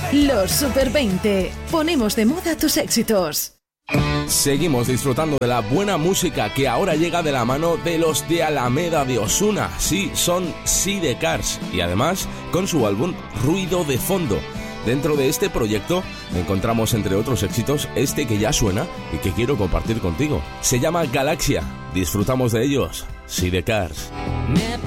Los Super 20. Ponemos de moda tus éxitos. Seguimos disfrutando de la buena música que ahora llega de la mano de los de Alameda de Osuna. Sí, son Sidecars y además con su álbum Ruido de Fondo. Dentro de este proyecto encontramos entre otros éxitos este que ya suena y que quiero compartir contigo. Se llama Galaxia. Disfrutamos de ellos. Sidecars.